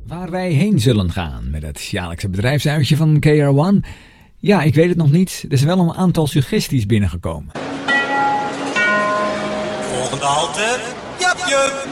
Waar wij heen zullen gaan met het jaarlijkse bedrijfsuitje van KR1? Ja, ik weet het nog niet. Er zijn wel een aantal suggesties binnengekomen. Volgende halte, Japje.